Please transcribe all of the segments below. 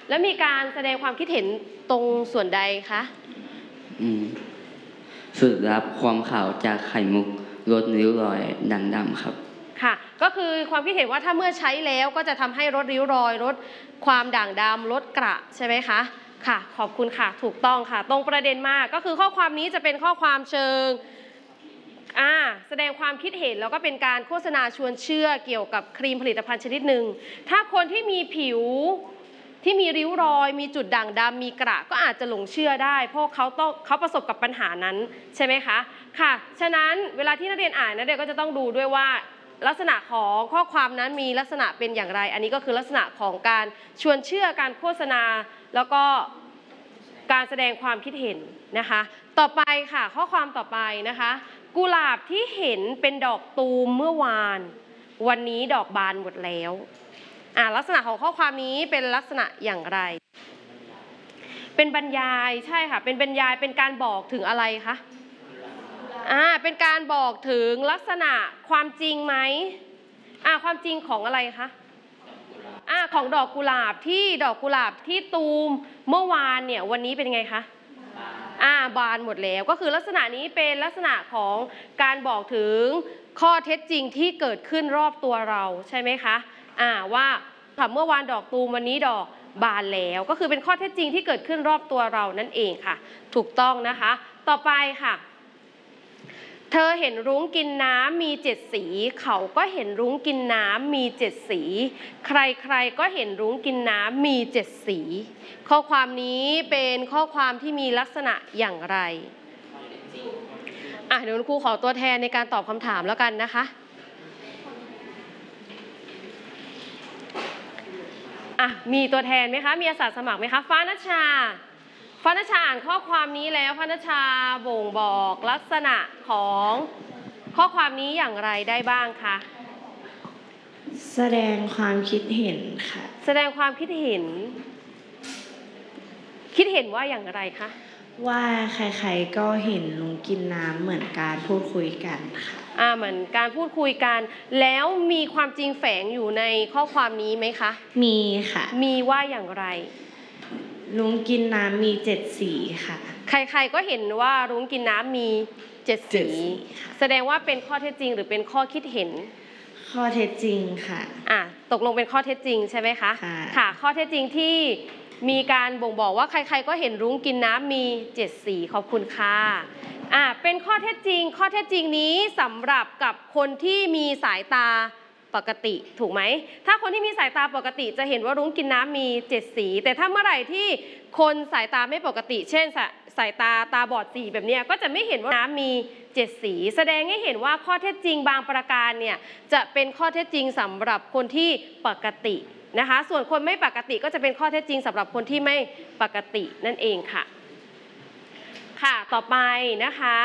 แล้วมีการแสดงความคิดเห็นตรงส่วนใดคะสูตรลับความขาวจากไข่มุกลดริ้วรอยด่างดำครับค่ะก็คือความคิดเห็นว่าถ้าเมื่อใช้แล้วก็จะทำให้ลดริ้วรอยลดความด่างดำลดกระใช่ไหมคะค่ะขอบคุณค่ะถูกต้องค่ะตรงประเด็นมากก็คือข้อความนี้จะเป็นข้อความเชิงแสดงความคิดเห็นแล้วก็เป็นการโฆษณาชวนเชื่อเกี่ยวกับครีมผลิตภัณฑ์ชนิดหนึ่งถ้าคนที่มีผิวที่มีริ้วรอยมีจุดด่างดำมีกระก็อาจจะหลงเชื่อได้เพราะเขาประสบกับปัญหานั้นใช่ไหมคะค่ะฉะนั้นเวลาที่นักเรียนอ่านนักเรียนก็จะต้องดูด้วยว่าลักษณะของข้อความนั้นมีลักษณะเป็นอย่างไรอันนี้ก็คือลักษณะของการชวนเชื่อการโฆษณาแล้วก็การแสดงความคิดเห็นนะคะต่อไปค่ะข้อความต่อไปนะคะกุหลาบที่เห็นเป็นดอกตูมเมื่อวานวันนี้ดอกบานหมดแล้วลักษณะของข้อความนี้เป็นลักษณะอย่างไรเป็นบรรยายใช่ค่ะเป็นบรรยายเป็นการบอกถึงอะไรคะเป็นการบอกถึงลักษณะความจริงไหมความจริงของอะไรคะของดอกกุหลาบที่ตูมเมื่อวานเนี่ยวันนี้เป็นไงคะบานหมดแล้วก็คือลักษณะนี้เป็นลักษณะของการบอกถึงข้อเท็จจริงที่เกิดขึ้นรอบตัวเราใช่ไหมคะว่าเมื่อวานดอกตูมวันนี้ดอกบานแล้วก็คือเป็นข้อเท็จจริงที่เกิดขึ้นรอบตัวเรานั่นเองค่ะถูกต้องนะคะต่อไปค่ะเธอเห็นรุ้งกินน้ำมี7สีเขาก็เห็นรุ้งกินน้ำมี7สีใครๆก็เห็นรุ้งกินน้ำมี7สีข้อความนี้เป็นข้อความที่มีลักษณะอย่างไรเดี๋ยวคุณครูขอตัวแทนในการตอบคำถามแล้วกันนะคะมีตัวแทนไหมคะมีอาสาสมัครไหมคะฟ้าณชาอ่านข้อความนี้แล้วฟ้าณชาบ่งบอกลักษณะของข้อความนี้อย่างไรได้บ้างคะแสดงความคิดเห็นค่ะแสดงความคิดเห็นว่าอย่างไรคะว่าใครๆก็เห็นลุงกินน้ำเหมือนการพูดคุยกันค่ะเหมือนการพูดคุยกันแล้วมีความจริงแฝงอยู่ในข้อความนี้ไหมคะมีค่ะมีว่าอย่างไรรุ้งกินน้ำมี7สีค่ะใครๆก็เห็นว่ารุ้งกินน้ำมี7สีแสดงว่าเป็นข้อเท็จจริงหรือเป็นข้อคิดเห็นข้อเท็จจริงค่ะตกลงเป็นข้อเท็จจริงใช่ไหมคะค่ะข้อเท็จจริงที่มีการบ่งบอกว่าใครๆก็เห็นรุ้งกินน้ำมี7สีขอบคุณค่ะเป็นข้อเท็จจริงนี้สำหรับกับคนที่มีสายตาปกติถูกไหมถ้าคนที่มีสายตาปกติจะเห็นว่ารุ้งกินน้ำมี7สีแต่ถ้าเมื่อไหร่ที่คนสายตาไม่ปกติเช่นสายตาบอดสีแบบนี้ก็จะไม่เห็นว่าน้ำมี7สีแสดงให้เห็นว่าข้อเท็จจริงบางประการเนี่ยจะเป็นข้อเท็จจริงสำหรับคนที่ปกตินะคะส่วนคนไม่ปกติก็จะเป็นข้อเท็จจริงสำหรับคนที่ไม่ปกตินั่นเองค่ะต่อไปนะคะ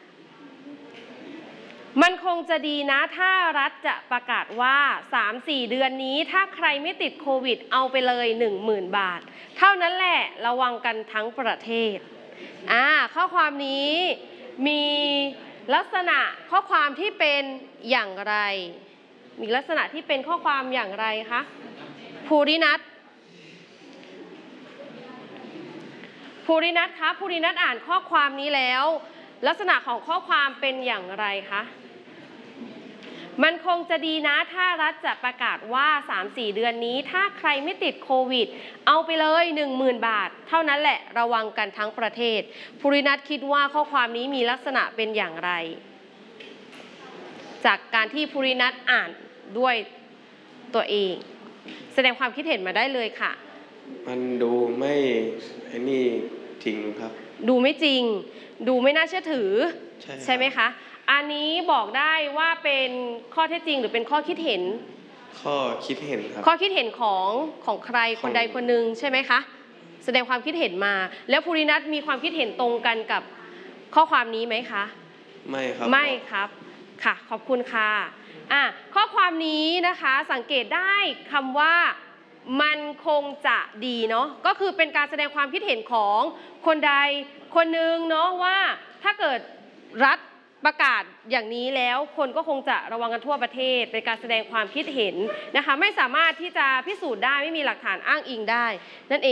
มันคงจะดีนะถ้ารัฐจะประกาศว่า 3-4 เดือนนี้ถ้าใครไม่ติดโควิดเอาไปเลย 10,000 บาทเท่านั้นแหละระวังกันทั้งประเทศข้อความนี้มีลักษณะข้อความที่เป็นอย่างไรมีลักษณะที่เป็นข้อความอย่างไรคะภูรินัทคะภูรินัทอ่านข้อความนี้แล้วลักษณะของข้อความเป็นอย่างไรคะมันคงจะดีนะถ้ารัฐจะประกาศว่า 3-4 เดือนนี้ถ้าใครไม่ติดโควิดเอาไปเลย 10,000 บาทเท่านั้นแหละระวังกันทั้งประเทศภูรินัทคิดว่าข้อความนี้มีลักษณะเป็นอย่างไรจากการที่ภูรินัทอ่านด้วยตัวเองแสดงความคิดเห็นมาได้เลยค่ะมันดูไม่จริงครับดูไม่จริงดูไม่น่าเชื่อถือใช่ไหมคะอันนี้บอกได้ว่าเป็นข้อเท็จจริงหรือเป็นข้อคิดเห็นข้อคิดเห็นครับข้อคิดเห็นของใครคนใดคนหนึ่งใช่ไหมคะแสดงความคิดเห็นมาแล้วภูรินัทมีความคิดเห็นตรงกันกับข้อความนี้ไหมคะไม่ครับไม่ครับค่ะขอบคุณค่ะข้อความนี้นะคะสังเกตได้คำว่ามันคงจะดีเนาะก็คือเป็นการแสดงความคิดเห็นของคนใดคนหนึ่งเนาะว่าถ้าเกิดรัฐประกาศอย่างนี้แล้วคนก็คงจะระวังกันทั่วประเทศเป็นการแสดงความคิดเห็นนะคะไม่สามารถที่จะพิสูจน์ได้ไม่มีหลักฐานอ้างอิงได้นั่นเอง